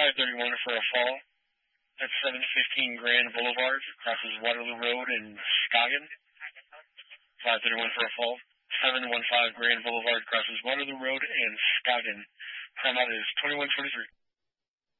531 for a fall. That's 715 Grand Boulevard, crosses Waterloo Road in Skagen. 531 for a fall. 715 Grand Boulevard, crosses Waterloo Road in Skagen. Time out is 21:23.